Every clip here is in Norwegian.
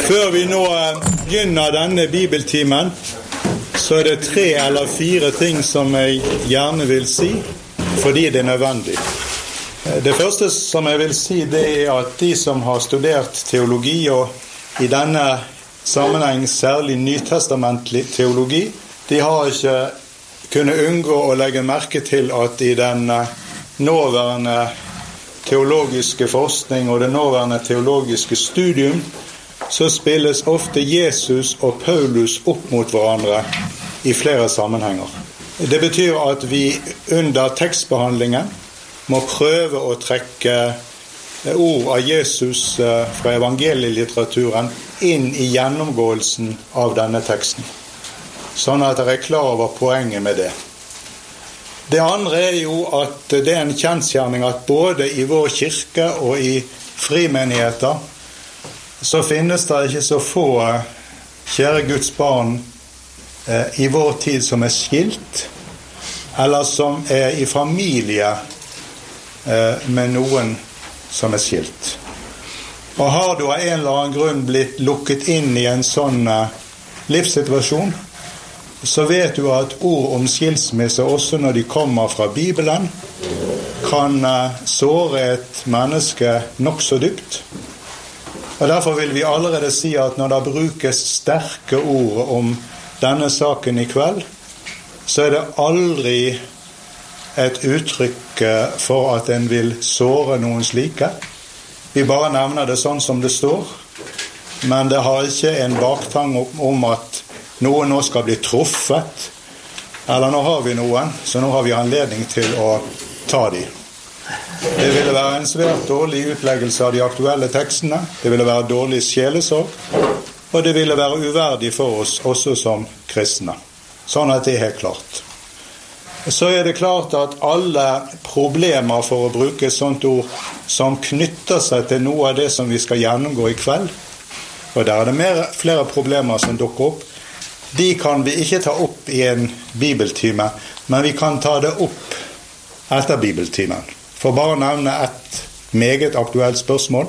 Før vi nå begynner denne bibeltimen, så det 3 eller 4 ting som jeg gjerne vil si, fordi det nødvendig. Det første som jeg vil si, det at de som har studert teologi, og i denne sammenheng særlig nytestamentlig teologi, de har ikke kunnet unngå å legge merke til at i den nåværende teologiske forskning og det nåværende teologiske studium, så spilles ofte Jesus og Paulus opp mot hverandre i flere sammenhenger. Det betyr at vi under tekstbehandlingen må prøve å trekke ord av Jesus fra evangelielitteraturen inn i gjennomgåelsen av denne teksten, sånn at dere klar over poenget med det. Det andre jo at det en kjensgjerning at både i vår kirke og i frimenigheter så finnes det ikke så få kjære Guds barn i vår tid som skilt, eller som i familie med noen som skilt. Og har du av en eller annen grunn blitt lukket inn i en sånn livssituasjon, så vet du at ord om skilsmisse, også når de kommer fra Bibelen, kan såre et menneske nok så dypt. Og derfor vil vi allerede si at når det brukes sterke ord om denne saken i kveld, så det aldri et uttrykk for at en vil såre noen slike. Vi bare nevner det sånn som det står, men det har ikke en baktang om at noen nå skal bli truffet, eller nå har vi noen, så nå har vi anledning til å ta dem. Det ville være en svært dårlig utleggelse av de aktuelle tekstene, det ville være dårlig sjelesorg, og det ville være uverdig for oss også som kristne. Sånn at det helt klart. Så det klart at alle problemer, for å bruke et sånt ord, som knytter seg til noe av det som vi skal gjennomgå i kveld, og der det flere problemer som dukker opp, de kan vi ikke ta opp i en bibeltime, men vi kan ta det opp etter bibeltimen. For bare å nevne et meget aktuelt spørsmål.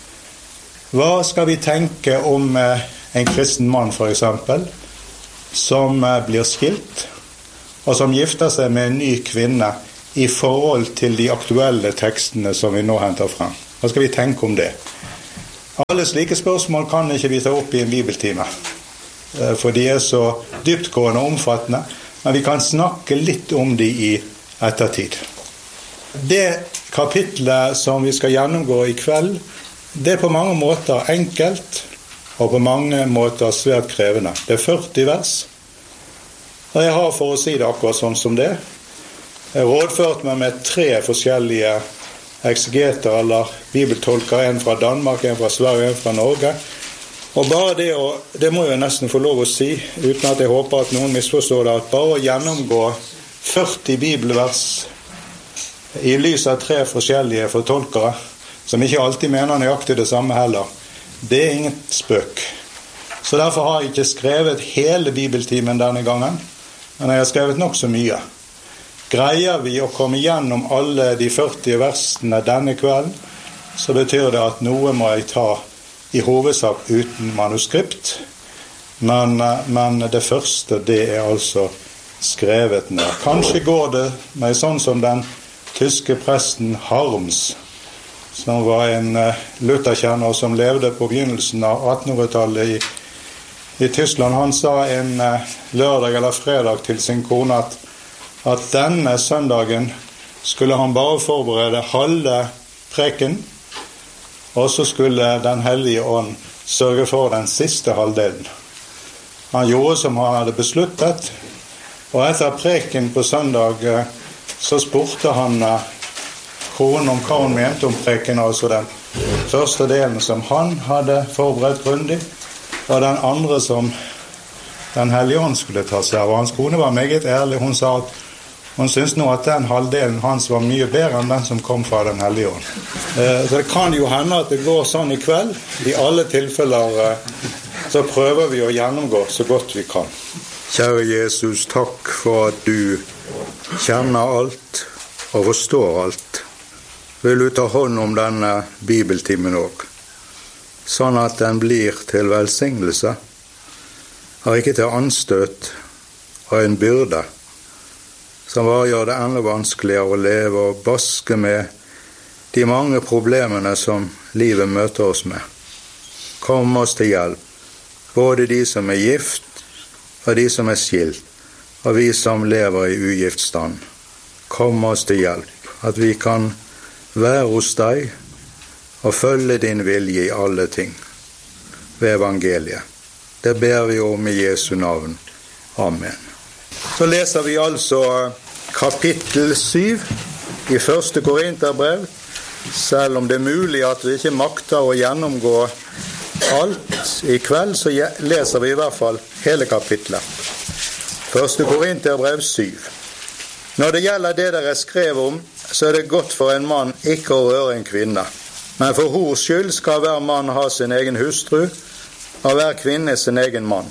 Hva skal vi tenke om en kristen mann for eksempel, som blir skilt, og som gifter seg med en ny kvinne i forhold til de aktuelle tekstene som vi nå henter frem? Hva skal vi tenke om det? Alle slike spørsmål kan ikke vi ta opp i en bibeltime, for de så dyptgående og omfattende, men vi kan snakke litt om de i ettertid. Det kapitlet som vi skal gjennomgå i kveld, det på mange måter enkelt, og på mange måter svært krevende. Det 40 vers, og jeg har, for å si det akkurat sånn som det, rådført meg med 3 forskjellige eksegeter eller bibeltolker, en fra Danmark, en fra Sverige, en fra Norge. Og bare det må jeg nesten få lov å si, uten at jeg håper at noen misforstår det, at bare å gjennomgå 40 bibelvers i lys av 3 forskjellige fortolkere, som ikke alltid mener nøyaktig det samme heller, det ingen spøk. Så derfor har jeg ikke skrevet hele bibeltimen denne gangen, men jeg har skrevet nok så mye. Greier vi å komme gjennom alle de 40 versene denne kvelden, så betyr det at noe må jeg ta i hovedsak uten manuskript, men det første, det altså skrevet ned. Kanskje går det meg sånn som den tyske presten Harms, som var en Lutherkjenner som levde på begynnelsen av 1800-tallet i Tyskland. Han sa en lørdag eller fredag til sin kone at denne søndagen skulle han bare forberede halve preken, og så skulle den hellige ånd sørge for den siste halvdelen. Han gjorde som han hadde besluttet, og etter preken på søndag så spurte han konen om hva hun mente om preken, altså den første delen som han hadde forberedt grundig, og den andre som den hellige ånd skulle ta seg av. Hans kone var meget ærlig, hun sa at hun synes nå at den halvdelen hans var mye bedre enn den som kom fra den hellige ånd. Så det kan jo hende at det går sånn i kveld. I alle tilfeller så prøver vi å gjennomgå så godt vi kan. Kjære Jesus, takk for at du kjenner alt og forstår alt. Vil du ta hånd om denne bibeltimen også? sånn at den blir til velsignelse, og ikke til anstøt og en byrde, som bare gjør det enda vanskeligere å leve og baske med de mange problemene som livet møter oss med. Kom oss til hjelp, både de som er gift og de som er skilt, og vi som lever i ugift stand. Kom oss til hjelp, at vi kan være hos deg og følge din vilje i alle ting ved evangeliet. Det ber vi om i Jesu navn. Amen. Så leser vi altså kapittel 7 i 1. Korinterbrev. Selv om det er mulig at vi ikke makter å gjennomgå alt i kveld, så leser vi i hvert fall hele kapitlet. 1. Korinterbrev 7. Når det gjelder det dere skrev om, så er det godt for en mann ikke å røre en kvinne. Men for hors skyld skal hver mann ha sin egen hustru, og hver kvinne sin egen mann.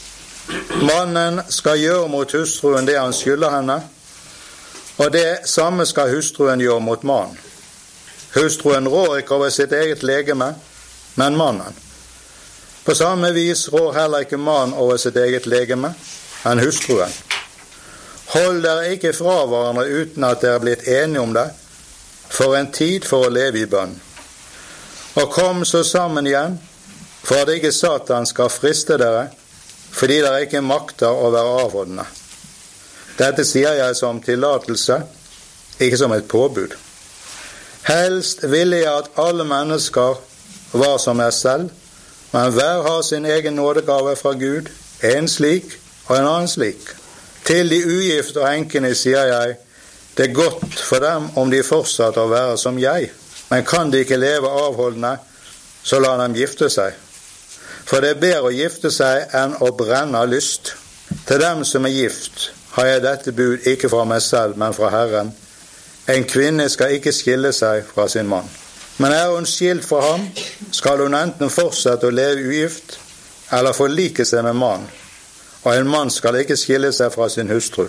Mannen skal gjøre mot hustruen det han skylder henne, og det samme skal hustruen gjøre mot mannen. Hustruen rår ikke over sitt eget legeme, men mannen. På samme vis rår heller ikke mannen over sitt eget legeme, enn hustruen. Hold dere ikke fra hverandre uten at dere er blitt enige om det, for en tid for å leve i bønn. Og kom så sammen igjen, for at ikke Satan skal friste dere, fordi dere ikke makter å være avholdende. Dette sier jeg som tillatelse, ikke som et påbud. Helst ville jeg at alle mennesker var som jeg selv, men hver har sin egen nådegave fra Gud, en slik og en annen slik. Til de ugifte og enkene sier jeg, det er godt for dem om de fortsatt å være som jeg, men kan de ikke leve avholdende, så la dem gifte seg. For det er bedre å gifte seg enn å brenne av lyst. Til dem som er gift, har jeg dette bud ikke fra meg selv, men fra Herren. En kvinne skal ikke skille seg fra sin mann. Men er hun skilt fra ham, skal hun enten fortsette å leve ugift, eller forlike seg med mann. Og en mann skal ikke skille seg fra sin hustru.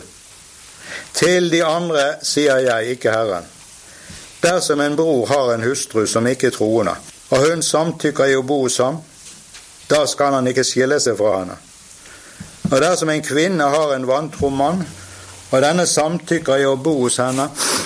Til de andre sier jeg ikke Herren. Dersom en bror har en hustru som ikke er troende, og hun samtykker i å bo hos ham, da skal han ikke skille seg fra henne. Og dersom en kvinne har en vantro mann, og denne samtykker i å bo hos henne,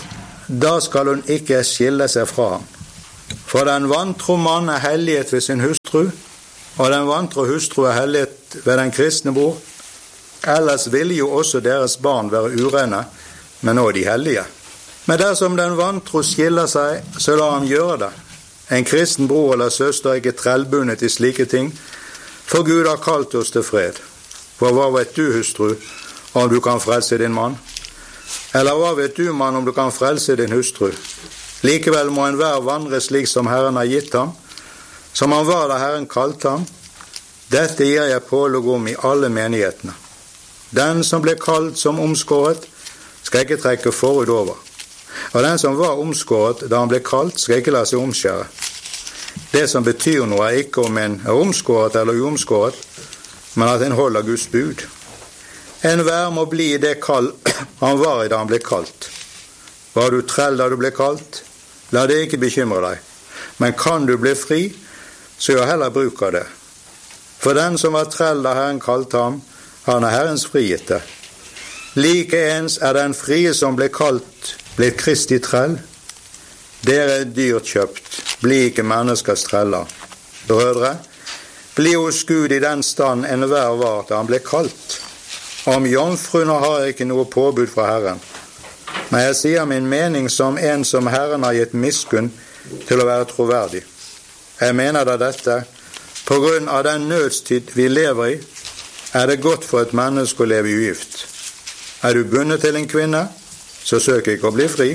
da skal hun ikke skille seg fra ham. For den vantro mann er helliget ved sin hustru, og den vantro hustru er helliget ved den kristne bror. Ellers ville jo også deres barn være urene, men nå de hellige. Men dersom den vantro skiller seg, så la ham gjøre det. En kristen bror eller søster er ikke trellbundet i slike ting, for Gud har kalt oss til fred. For hva vet du, hustru, om du kan frelse din mann? Eller hva vet du, mann, om du kan frelse din hustru? Likevel må enhver vandre slik som Herren har gitt ham, som han var da Herren kalte ham. Dette gir jeg pålog om i alle menighetene. Den som ble kalt som omskåret, skal ikke trekke forut over. Og den som var omskåret da han ble kalt, skal ikke la seg omskjære. Det som betyr noe er ikke om en er omskåret eller uomskåret, men at en holder Guds bud. Enhver må bli i det kall han var i da han ble kalt. Var du trell da du ble kalt? La det ikke bekymre deg. Men kan du bli fri, så gjør heller bruk av det. For den som var trell da Herren kalte ham, han er Herrens frigitte. Like ens er den frie som ble kalt, blitt Kristi trell. Dere er dyrt kjøpt, bli ikke menneskers treller. Brødre, bli hos Gud i den stand enhver var da han ble kalt. Om jomfruene har ikke noe påbud fra Herren. Men jeg sier min mening som en som Herren har gitt miskunn til å være troverdig. Jeg mener da dette, på grunn av den nødstid vi lever i, er det godt for et menneske å leve ugift. Er du bundet til en kvinne, så søk ikke å bli fri.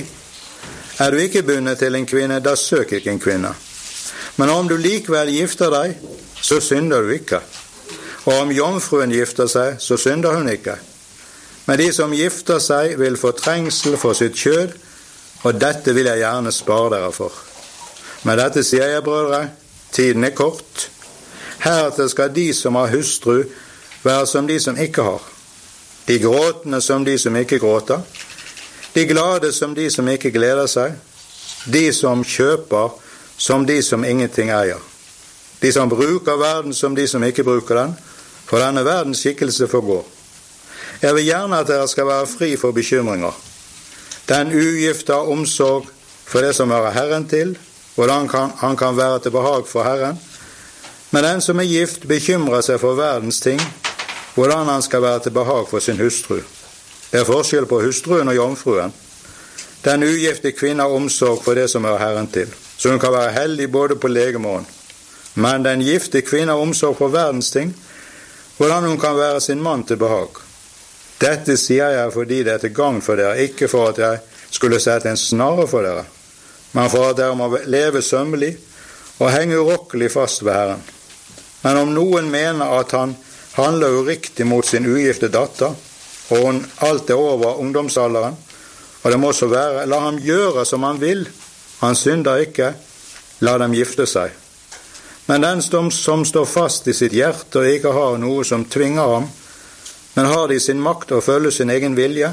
Er du ikke bundet til en kvinne, da søk ikke en kvinne. Men om du likevel gifter deg, så synder du ikke. Og om jomfruen gifter seg, så synder hun ikke. Men de som gifter seg vil få trengsel for sitt kjød, og dette vil jeg gjerne spare dere for. Men dette sier jeg, brødre, tiden er kort. Heretter skal de som har hustru være som de som ikke har. De gråtende som de som ikke gråter. De glade som de som ikke gleder seg. De som kjøper som de som ingenting eier. de som bruker verden som de som ikke bruker den, for denne verdens skikkelse forgår. Jeg vil gjerne at dere skal være fri for bekymringer. Den ugifte har omsorg for det som hører Herren til, hvordan han kan være til behag for Herren. Men den som er gift bekymrer seg for verdens ting, hvordan han skal være til behag for sin hustru. Det er forskjell på hustruen og jomfruen. Den ugifte kvinne har omsorg for det som hører Herren til, så hun kan være hellig både på legeme og ånd. Men den gifte kvinne har omsorg for verdens ting, hvordan hun kan være sin mann til behag. Dette sier jeg fordi det er til gagn for dere, ikke for at jeg skulle sette en snare for dere, men for at dere må leve sømmelig og henge urokkelig fast ved Herren. Men om noen mener at han handler uriktig mot sin ugifte datter, og hun alt er over ungdomsalderen, og det må så være, la ham gjøre som han vil, han synder ikke, la dem gifte seg. Men den som står fast i sitt hjerte og ikke har noe som tvinger ham, men har det i sin makt å følge sin egen vilje,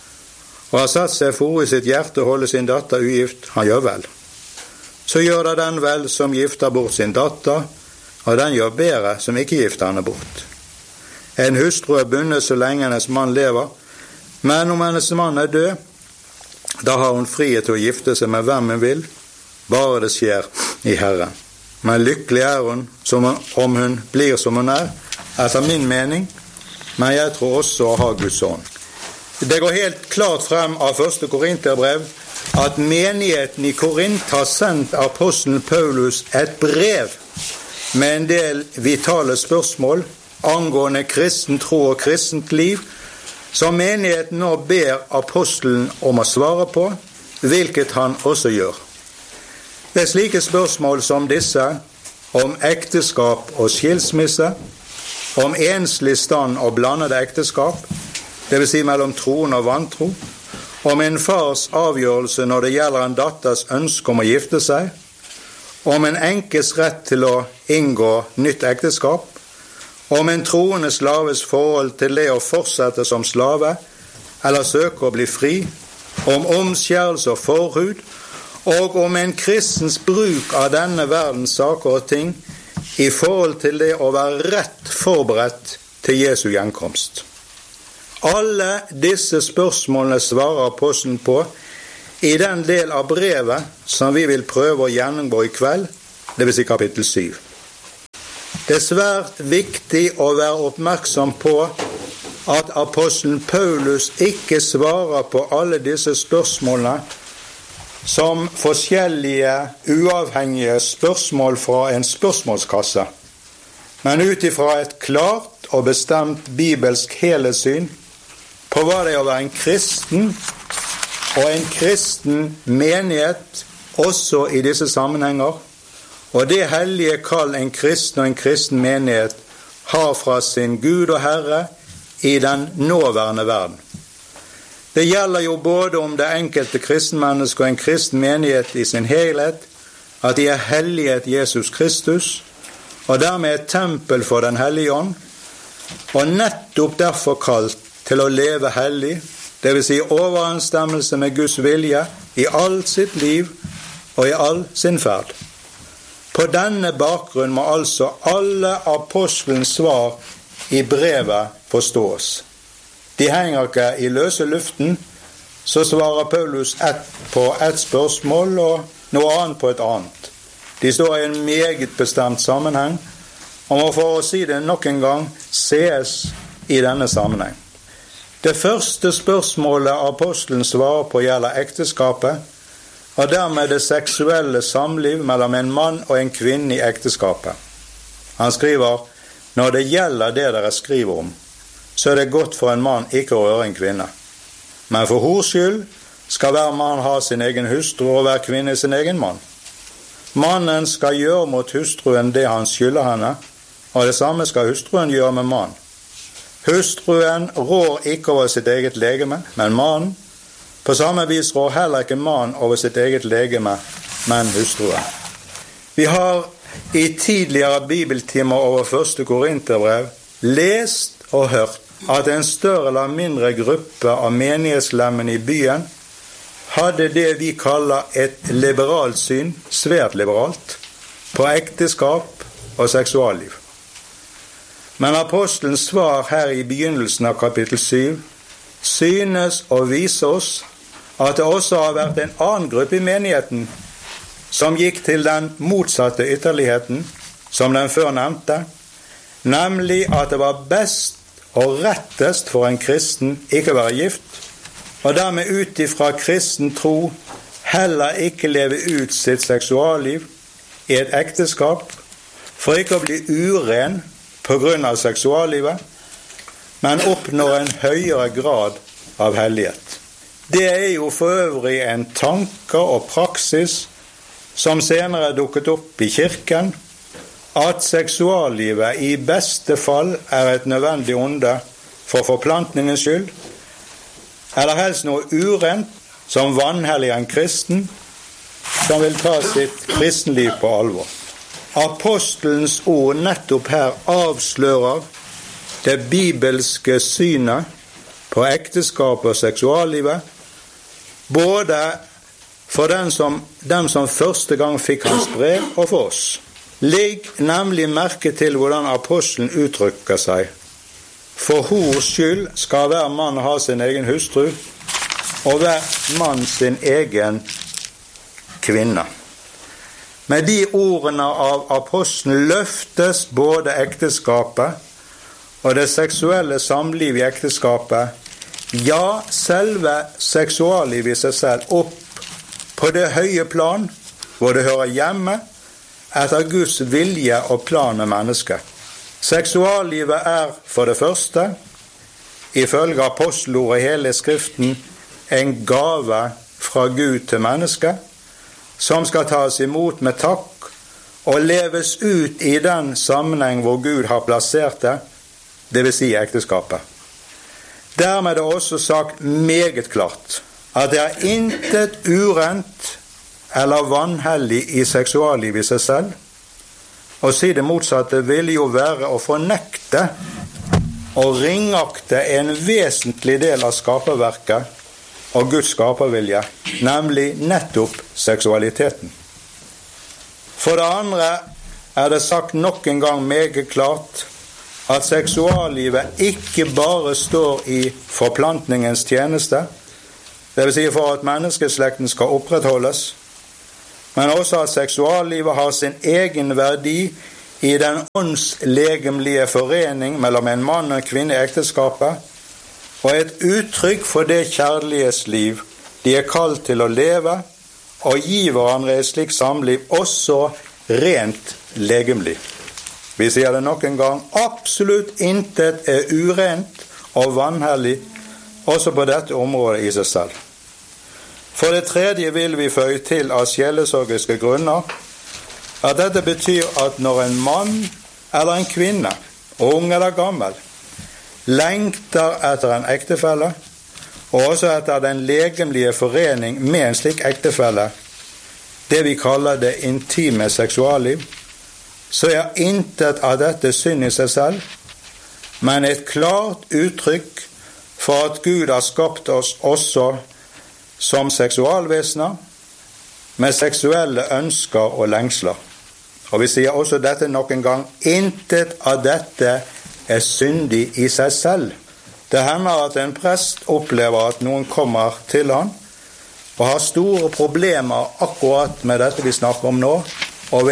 og har satt seg for i sitt hjerte å holde sin datter ugift, han gjør vel. Så gjør da den vel som gifter bort sin datter, og den gjør bedre som ikke gifter henne bort. En hustru er bundet så lenge hennes mann lever, men om hennes mann er død, da har hun frihet til å gifte seg med hvem hun vil, bare det skjer i Herren. Men lykkelig er hun om hun blir som hun er, etter min mening, men jeg tror også å ha Guds ånd. Det går helt klart frem av 1. Korinterbrev at menigheten i Korint har sendt apostelen Paulus et brev med en del vitale spørsmål angående kristen tro og kristent liv, som menigheten nå ber apostelen om å svare på, hvilket han også gjør. Det er slike spørsmål som disse, om ekteskap og skilsmisse, om enslig stand og blandede ekteskap, det vil si mellom troen og vantro, om en fars avgjørelse når det gjelder en datters ønske om å gifte seg, om en enkes rett til å inngå nytt ekteskap, om en troende slaves forhold til det å fortsette som slave, eller søke å bli fri, om omskjærelse og forhud, og om en kristens bruk av denne verdens saker og ting i forhold til det å være rett forberedt til Jesu gjenkomst. Alle disse spørsmålene svarer apostelen på i den del av brevet som vi vil prøve å gjennomgå i kveld, det vil si kapittel 7. Det er svært viktig å være oppmerksom på at apostelen Paulus ikke svarer på alle disse spørsmålene som forskjellige uavhengige spørsmål fra en spørsmålskasse, men ut ifra et klart og bestemt bibelsk helhetssyn på hva det er å være en kristen og en kristen menighet også i disse sammenhenger, og det hellige kall en kristen og en kristen menighet har fra sin Gud og Herre i den nåværende verden. Det gjelder jo både om det enkelte kristenmenneske og en kristen menighet i sin helhet, at de er helliget Jesus Kristus, og dermed et tempel for den hellige ånd, og nettopp derfor kalt til å leve hellig, det vil si overensstemmelse med Guds vilje i alt sitt liv og i all sin ferd. På denne bakgrunn må altså alle apostelens svar i brevet forstås. De henger ikke i løse luften, så svarer Paulus på ett spørsmål og noe annet på et annet. De står i en meget bestemt sammenheng, og må for å si det nok en gang ses i denne sammenheng. Det første spørsmålet apostelen svarer på gjelder ekteskapet, og dermed det seksuelle samliv mellom en mann og en kvinne i ekteskapet. Han skriver, når det gjelder det dere skriver om, så er det godt for en mann ikke å røre en kvinne. Men for hors skyld skal hver mann ha sin egen hustru og hver kvinne sin egen mann. Mannen skal gjøre mot hustruen det han skylder henne, og det samme skal hustruen gjøre med mannen. Hustruen rår ikke over sitt eget legeme, men mannen. På samme vis rår heller ikke mannen over sitt eget legeme, men hustruen. Vi har i tidligere bibeltimer over 1. Korinterbrev lest og hørt at en større eller mindre gruppe av menighetslemmene i byen hadde det vi kaller et liberalt syn, svært liberalt, på ekteskap og seksualliv. Men apostelens svar her i begynnelsen av kapittel 7 synes å vise oss at det også har vært en annen gruppe i menigheten som gikk til den motsatte ytterligheten, som den før nevnte, nemlig at det var best og rettest for en kristen ikke å være gift, og dermed ut ifra kristen tro heller ikke leve ut sitt seksualliv i et ekteskap, for ikke å bli uren på grunn av seksuallivet, men oppnår en høyere grad av hellighet. Det er jo for øvrig en tanke og praksis som senere dukket opp i kirken, at seksuallivet i beste fall er et nødvendig onde for forplantningens skyld, eller helst noe urent som vanhelliger en kristen som vil ta sitt kristenliv på alvor. Apostelens ord nettopp her avslører det bibelske synet på ekteskap og seksuallivet, både for dem som første gang fikk hans brev, og for oss. Legg nemlig merke til hvordan apostelen uttrykker seg. For hors skyld skal hver mann ha sin egen hustru, og hver mann sin egen kvinne. Med de ordene av apostelen løftes både ekteskapet og det seksuelle samliv i ekteskapet, ja, selve seksuallivet i seg selv, opp på det høye plan, hvor det hører hjemme, etter Guds vilje og plan med mennesket. Seksuallivet er for det første, ifølge apostelordet i hele Skriften, en gave fra Gud til mennesket, som skal tas imot med takk og leves ut i den sammenheng hvor Gud har plassert det, det vil si ekteskapet. Dermed er det også sagt meget klart at det er intet urent eller vanhellig i seksualliv i seg selv. Å si det motsatte ville jo være å fornekte og ringakte en vesentlig del av skaperverket og Guds skapervilje, nemlig nettopp seksualiteten. For det andre er det sagt nok en gang meget klart at seksuallivet ikke bare står i forplantningens tjeneste, det vil si for at menneskeslekten skal opprettholdes, men også at seksuallivet har sin egen verdi i den åndslegemlige forening mellom en mann og en kvinne i ekteskapet, og et uttrykk for det kjærlighetsliv de er kalt til å leve, og gi hverandre et slikt samliv også rent legemlig. Vi sier det nok en gang, absolutt intet er urent og vanhellig også på dette området i seg selv. For det tredje vil vi føye til av sjelesorgiske grunner at dette betyr at når en mann eller en kvinne, ung eller gammel, lengter etter en ektefelle, og også etter den legemlige forening med en slik ektefelle, det vi kaller det intime seksualliv, så er intet av dette synd i seg selv, men et klart uttrykk for at Gud har skapt oss også som seksualvesener, med seksuelle ønsker og lengsler. Og vi sier også dette nok en gang, intet av dette er syndig i seg selv. Det hender at en prest opplever at noen kommer til han, og har store problemer akkurat med dette vi snakker om nå, og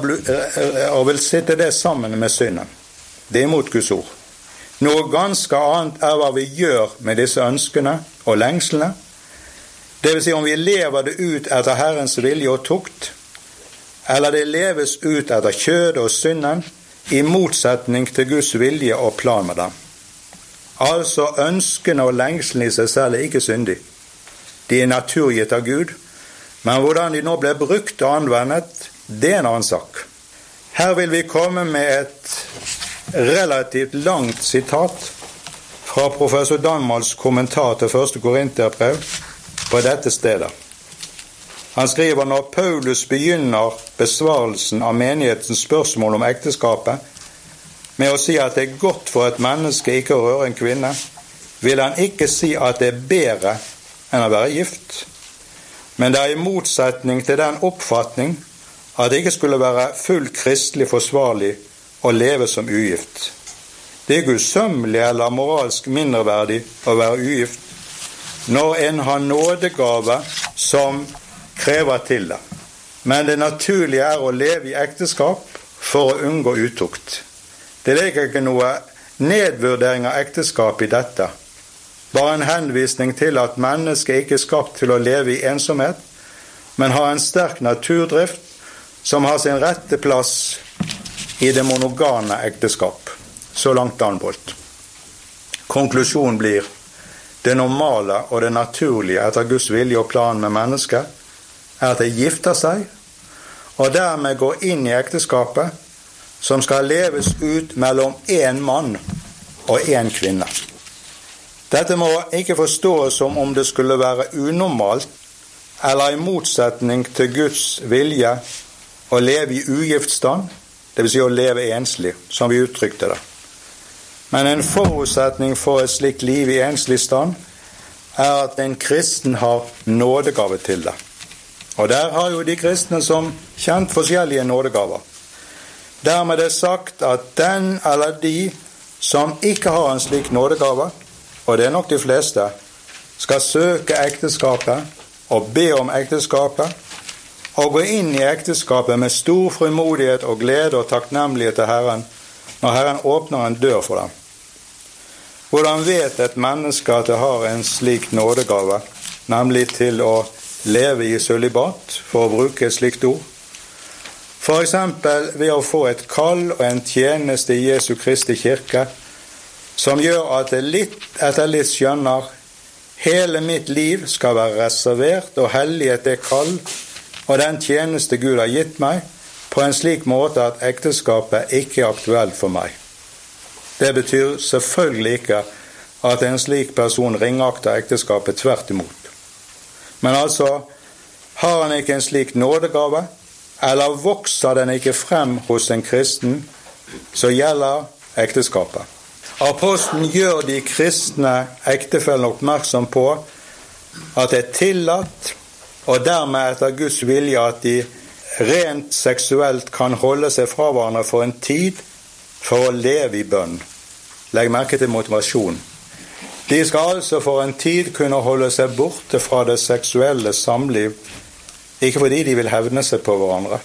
vil sitte det sammen med synden. Det er imot Guds ord. Noe ganske annet er hva vi gjør med disse ønskene og lengslene. Det vil si om vi lever det ut etter Herrens vilje og tukt, eller det leves ut etter kjød og synden, i motsetning til Guds vilje og plan med dem. Altså ønskene og lengslene i seg selv er ikke syndig. De er naturgitt av Gud, men hvordan de nå ble brukt og anvendet, det er en annen sak. Her vil vi komme med et relativt langt sitat fra professor Danmals kommentar til 1. Korinterbrev på dette stedet. Han skriver: når Paulus begynner besvarelsen av menighetens spørsmål om ekteskapet med å si at det er godt for et menneske ikke å røre en kvinne, vil han ikke si at det er bedre enn å være gift. Men det er i motsetning til den oppfatning at det ikke skulle være fullt kristelig forsvarlig å leve som ugift. Det er gudsømmelig eller moralsk mindreverdig å være ugift når en har nådegave som krever til det. Men det naturlige er å leve i ekteskap for å unngå utukt. Det ligger ikke noe nedvurdering av ekteskap i dette, bare en henvisning til at mennesket ikke er skapt til å leve i ensomhet, men har en sterk naturdrift som har sin rette plass i det monogame ekteskap. Så langt Danbolt. Konklusjonen blir: det normale og det naturlige etter Guds vilje og plan med mennesket er at de gifter seg, og dermed går inn i ekteskapet, som skal leves ut mellom en mann og en kvinne. Dette må ikke forstås som om det skulle være unormalt eller i motsetning til Guds vilje å leve i ugiftstand, det vil si å leve enslig, som vi uttrykte det. Men en forutsetning for et slikt liv i enslig stand er at en kristen har nådegave til det. Og der har jo de kristne som kjent forskjellige nådegaver. Dermed er det sagt at den eller de som ikke har en slik nådegave, og det er nok de fleste, skal søke ekteskapet og be om ekteskapet, og gå inn i ekteskapet med stor frimodighet og glede og takknemlighet til Herren, når Herren åpner en dør for dem. Hvordan vet et menneske at det har en slik nådegave, nemlig til å leve i sølibat, for å bruke et slikt ord? For eksempel ved å få et kall og en tjeneste i Jesu Kristi kirke, som gjør at det litt etter litt skjønner, hele mitt liv skal være reservert og helliget det kall og den tjeneste Gud har gitt meg, på en slik måte at ekteskapet ikke er aktuelt for meg. Det betyr selvfølgelig ikke at en slik person ringakter ekteskapet, tvert imot. Men altså, har han ikke en slik nådegave, eller vokser den ikke frem hos en kristen, så gjelder ekteskapet. Apostelen gjør de kristne ektefellene oppmerksom på at det er tillatt, og dermed etter Guds vilje, at de rent seksuelt kan holde seg fra hverandre for en tid for å leve i bønn. Legg merke til motivasjon. De skal altså for en tid kunne holde seg borte fra det seksuelle samliv, ikke fordi de vil hevne seg på hverandre,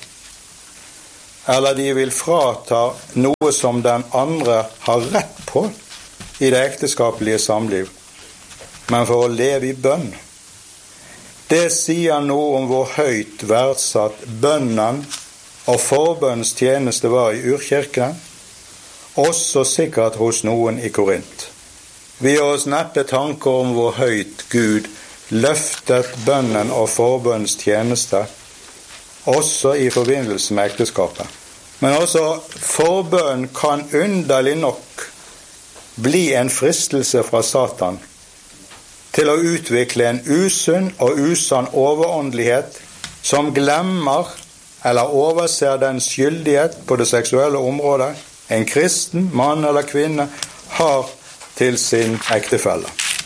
eller de vil frata noe som den andre har rett på i det ekteskapelige samliv, men for å leve i bønn. Det sier noe om hvor høyt verdsatt bønnen og forbønnens tjeneste var i urkirkene, også sikkert hos noen i Korint. Vi gjør oss neppe tanker om hvor høyt Gud løftet bønnen og forbønnens tjeneste, også i forbindelse med ekteskapet. Men også forbønn kan underlig nok bli en fristelse fra Satan til å utvikle en usunn og usann overåndelighet som glemmer eller overser den skyldighet på det seksuelle området en kristen, mann eller kvinne, har til sin ektefelle.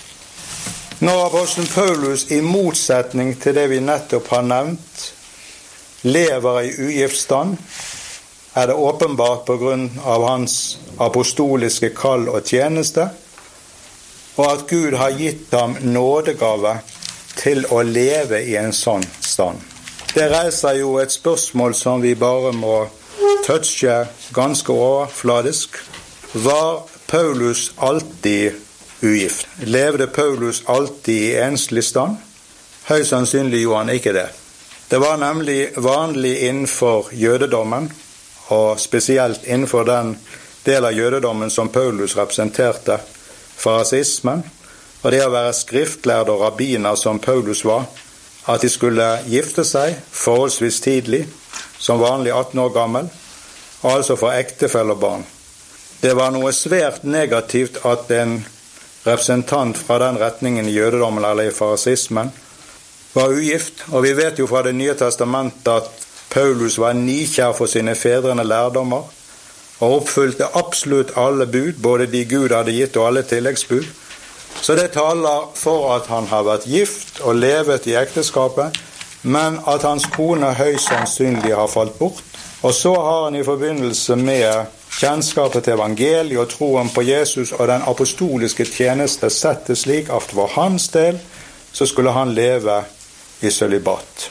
Når apostelen Paulus, i motsetning til det vi nettopp har nevnt, lever i ugift stand, er det åpenbart på grunn av hans apostoliske kall og tjeneste, og at Gud har gitt ham nådegave til å leve i en sånn stand. Det reiser jo et spørsmål som vi bare må touche ganske overfladisk. Var Paulus alltid ugift? Levde Paulus alltid i enslig stand? Høyst sannsynlig gjorde han ikke det. Det var nemlig vanlig innenfor jødedommen, og spesielt innenfor den del av jødedommen som Paulus representerte, farasismen, og det å være skriftlærd og rabbiner som Paulus var, at de skulle gifte seg forholdsvis tidlig, som vanlig 18 år gammel, og altså for ektefelle og barn. Det var noe svært negativt at en representant fra den retningen i jødedommen eller i farasismen var ugift, og vi vet jo fra Det nye testamentet at Paulus var nikjær for sine fedrene lærdommer, og oppfylte absolutt alle bud, både de Gud hadde gitt og alle tilleggsbud. Så det taler for at han har vært gift og levet i ekteskapet men at hans kone høyst sannsynlig har falt bort. Og så har han i forbindelse med kjennskapet til evangeliet og troen på Jesus og den apostoliske tjeneste sett det slik at for hans del så skulle han leve i sølibat.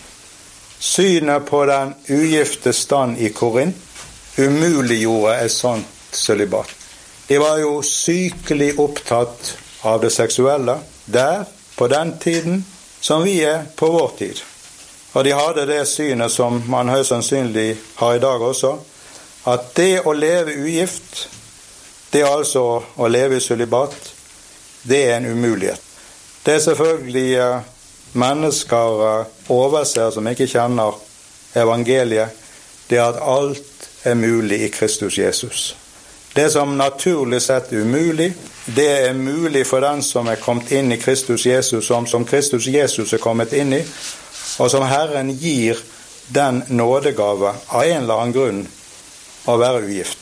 Synet på den ugifte stand i Korint umuliggjorde et sånt sølibat. De var jo sykelig opptatt av det seksuelle der, på den tiden, som vi på vår tid. Og de hadde det synet som man høyst sannsynlig har i dag også, at det å leve ugift, det altså å leve i sølibat, det en umulighet. Det selvfølgelig mennesker overser som ikke kjenner evangeliet, det at alt mulig i Kristus Jesus. Det som naturlig sett umulig, det mulig for den som kommet inn i Kristus Jesus, som Kristus Jesus kommet inn i, og som Herren gir den nådegave av en eller annen grunn å være ugift.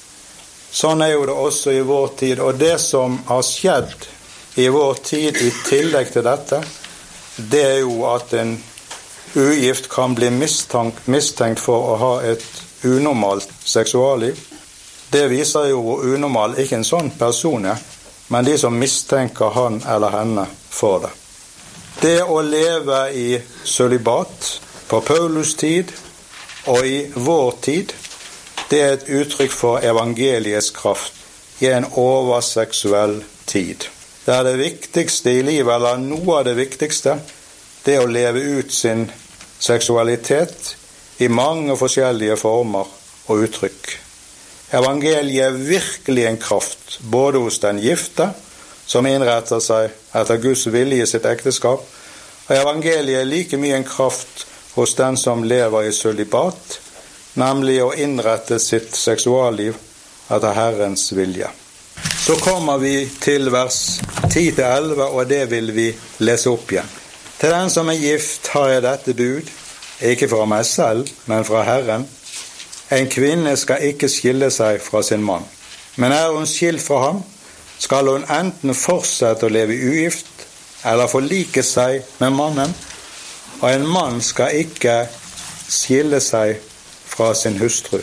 Sånn jo det også i vår tid, og det som har skjedd i vår tid i tillegg til dette, det jo at en ugift kan bli mistenkt for å ha et unormalt seksualliv. Det viser jo hvor unormal ikke en sånn person men de som mistenker han eller henne for det. Det å leve i sølibat på Paulus tid og i vår tid, det et uttrykk for evangeliets kraft i en overseksuell tid. Det det viktigste i livet, eller noe av det viktigste, det å leve ut sin seksualitet i mange forskjellige former og uttrykk. Evangeliet virkelig en kraft, både hos den gifte, som innretter seg etter Guds vilje i sitt ekteskap, og evangeliet like mye en kraft hos den som lever i sølibat, nemlig å innrette sitt seksualliv etter Herrens vilje. Så kommer vi til vers 10-11, og det vil vi lese opp igjen. Til den som gift har jeg dette bud, ikke fra meg selv, men fra Herren. En kvinne skal ikke skille seg fra sin mann. Men hun skilt fra ham, skal hun enten fortsette å leve ugift, eller forlike seg med mannen, og en mann skal ikke skille seg fra sin hustru.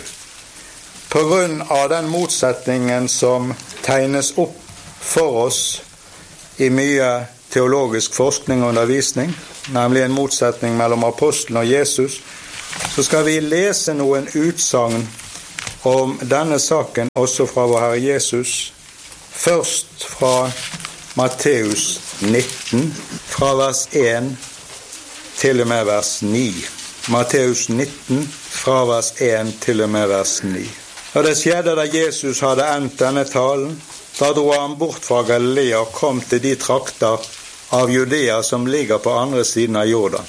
På grunn av den motsetningen som tegnes opp for oss i mye teologisk forskning og undervisning, nemlig en motsetning mellom apostelen og Jesus, så skal vi lese noen utsagn om denne saken også fra vår Herre Jesus. Først fra Matteus 19, fra vers 1 til og med vers 9. Matteus 19, fra vers 1 til og med vers 9. Og det skjedde da Jesus hadde endt denne talen, da dro han bort fra Galilea og kom til de trakter av Judea som ligger på andre siden av Jordan.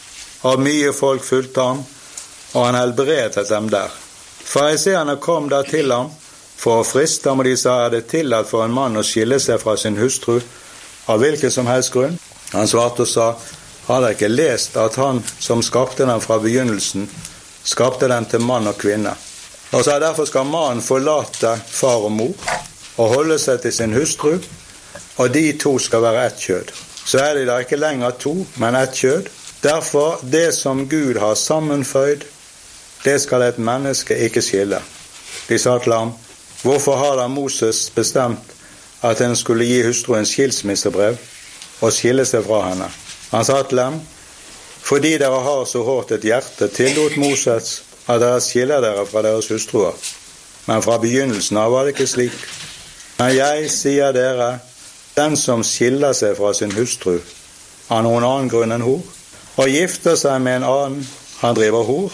Og mye folk fulgte ham, og han helbredet dem der. Fariseerne kom da til ham for å friste ham, og de sa, det tillatt for en mann å skille seg fra sin hustru av hvilken som helst grunn? Han svarte og sa, har dere ikke lest at han som skapte dem fra begynnelsen, skapte dem til mann og kvinne? Og sa, derfor skal mannen forlate far og mor, og holde seg til sin hustru, og de to skal være ett kjød. Så de da ikke lenger to, men ett kjød. Derfor, det som Gud har sammenføyd, det skal et menneske ikke skille. De sa til ham, hvorfor har da Moses bestemt at en skulle gi hustruen skilsmissebrev og skille seg fra henne? Han sa til dem, fordi dere har så hårdt et hjerte, tillot Moses at dere skiller dere fra deres hustruer. Men fra begynnelsen av var det ikke slik. Men jeg sier dere, den som skiller seg fra sin hustru, av noen annen grunn enn hor, og gifter seg med en annen, han driver hor,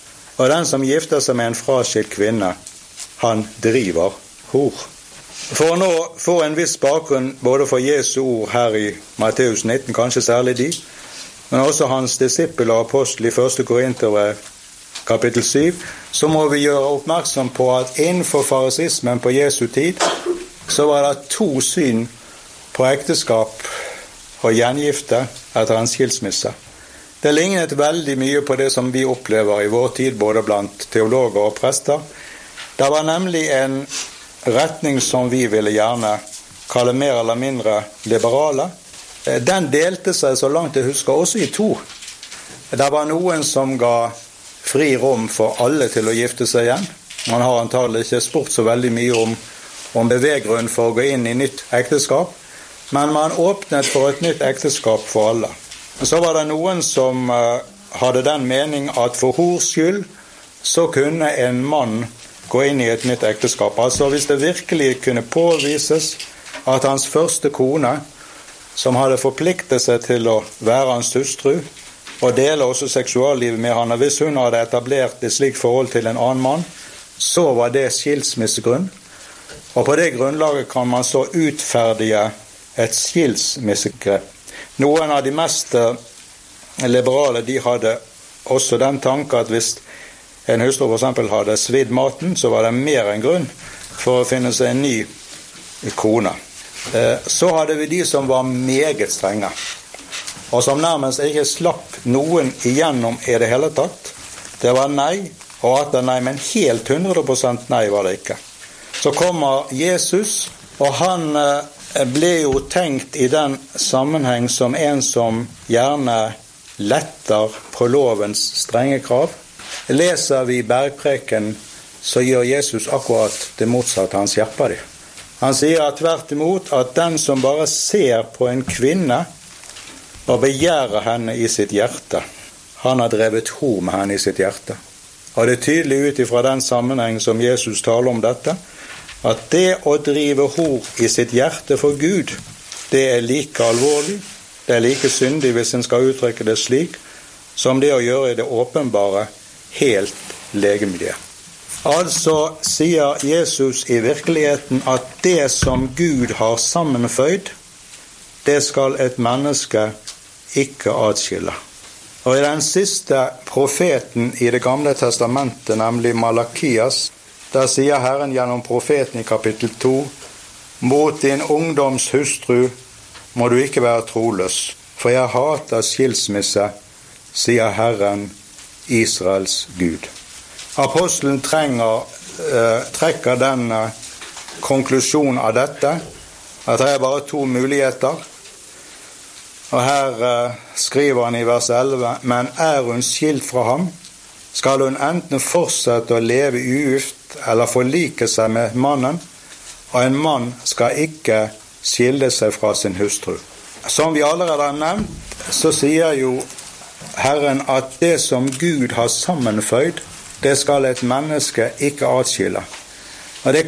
og den som gifter seg med en fraskilt kvinne, han driver hor. For å nå få en viss bakgrunn både for Jesu ord her i Matteus 19, kanskje særlig de, men også hans disippel og apostel i 1. Korinterbrev kapittel 7, så må vi gjøre oppmerksom på at innenfor farisismen på Jesu tid, så var det to syn på ekteskap og gjengifte etter en skilsmisse. Det lignet veldig mye på det som vi opplever i vår tid, både blant teologer og prester. Det var nemlig en retning som vi ville gjerne kalle mer eller mindre liberale. Den delte seg, så langt jeg husker, også i to. Det var noen som ga fri rom for alle til å gifte seg igjen. Man har antagelig ikke spurt så veldig mye om beveggrunn for å gå inn i nytt ekteskap, men man åpnet for et nytt ekteskap for alle. Så var det noen som hadde den mening at for hors skyld så kunne en mann gå inn i et nytt ekteskap. Altså hvis det virkelig kunne påvises at hans første kone, som hadde forpliktet seg til å være hans hustru, og dele også seksuallivet med han, og hvis hun hadde etablert et slikt forhold til en annen mann, så var det skilsmissegrunn. Og på det grunnlaget kan man så utferdige et skilsmissegrep. Noen av de mest liberale, de hadde også den tanke at hvis en hustru for eksempel hadde svidd maten, så var det mer en grunn for å finne seg en ny kone. Så hadde vi de som var meget strenge, og som nærmest ikke slapp noen igjennom i det hele tatt. Det var nei, og atter nei, men helt 100% nei var det ikke. Så kommer Jesus, og han ble jo tenkt i den sammenheng som en som gjerne letter på lovens strenge krav. Leser vi bergpreken, så gjør Jesus akkurat det motsatte, han skjerper det. Han sier at tvert imot at den som bare ser på en kvinne og begjærer henne i sitt hjerte, han har drevet hor med henne i sitt hjerte. Og det er tydelig ut ifra den sammenheng som Jesus taler om dette, at det å drive hor i sitt hjerte for Gud, det er like alvorlig, det er like syndig hvis en skal uttrykke det slik, som det å gjøre i det åpenbare helt legemlige. Altså sier Jesus i virkeligheten at det som Gud har sammenføyd, det skal et menneske ikke atskille. Og i den siste profeten i det gamle testamentet, nemlig Malakias, der sier Herren gjennom profeten i kapittel 2, mot din ungdoms hustru må du ikke være troløs, for jeg hater skilsmisse, sier Herren, Israels Gud. Apostelen trekker den konklusjonen av dette, at det er bare to muligheter. Og her skriver han i vers 11, men er hun skilt fra ham, skal hun enten fortsette å leve ugift eller forlike seg med mannen, og en mann skal ikke skille seg fra sin hustru. Som vi allerede har nevnt, så sier jo Herren at det som Gud har sammenføyd, det skal et menneske ikke atskille. Og det